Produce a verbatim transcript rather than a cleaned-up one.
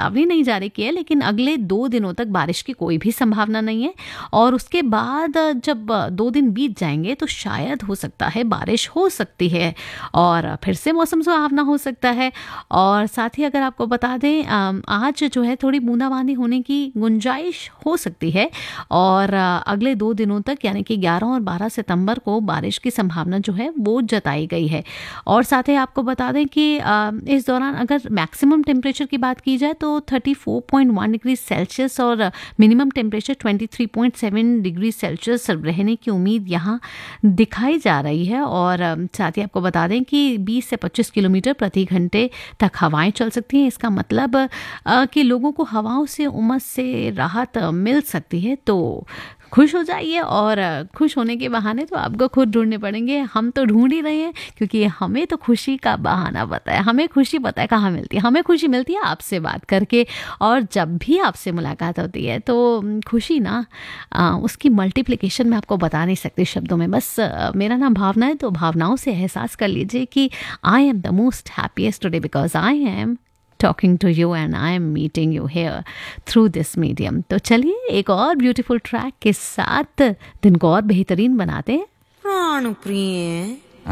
चेतावनी नहीं जारी की है, लेकिन अगले दो दिनों तक बारिश की कोई भी संभावना नहीं है। और उसके बाद जब दो दिन बीत जाएंगे तो शायद हो सकता है बारिश हो सकती है और फिर से मौसम सुहावना हो सकता है। और साथ ही अगर आपको बता दें, आज जो है थोड़ी बूंदाबांदी होने की गुंजाइश हो सकती है और अगले दो दिनों तक यानी कि ग्यारह और बारह सितंबर को बारिश की संभावना जो है वो जताई गई है। और साथ ही आपको बता दें कि इस दौरान अगर मैक्सिमम टेम्परेचर की बात की जाए तो चौंतीस पॉइंट एक डिग्री सेल्सियस और मिनिमम टेम्परेचर तेईस पॉइंट सात डिग्री सेल्सियस रहने की उम्मीद यहाँ दिखाई जा रही है। और साथ ही आपको बता दें कि बीस से पच्चीस किलोमीटर प्रति घंटे तक हवाएं चल सकती हैं। इसका मतलब कि लोगों को हवाओं से उमस से राहत मिल सकती है। तो खुश हो जाइए और खुश होने के बहाने तो आपको खुद ढूंढने पड़ेंगे, हम तो ढूंढ ही रहे हैं क्योंकि हमें तो खुशी का बहाना पता है, हमें खुशी पता है कहाँ मिलती है। हमें खुशी मिलती है आपसे बात करके, और जब भी आपसे मुलाकात होती है तो खुशी ना आ, उसकी मल्टीप्लिकेशन मैं आपको बता नहीं सकती शब्दों में। बस आ, मेरा नाम भावना है, तो भावनाओं से एहसास कर लीजिए कि I am the most happiest today because I am talking to you and I am meeting you here through this medium। तो चलिए एक और ब्यूटीफुल ट्रैक के साथ दिन को और बेहतरीन बनाते हैं। प्राण प्रिय